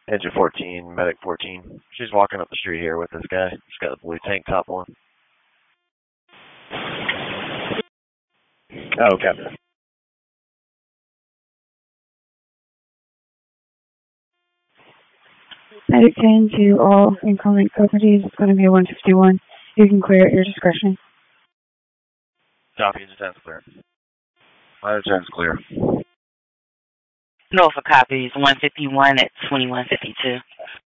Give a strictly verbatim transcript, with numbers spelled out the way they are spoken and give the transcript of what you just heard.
Engine fourteen, Medic fourteen. She's walking up the street here with this guy. She's got the blue tank top on. Oh, okay. Medic ten to all incoming properties. It's going to be a one fifty-one. You can clear at your discretion. Copy, the ten's clear. My ten's clear. Norfolk copies one fifty-one at twenty-one fifty-two.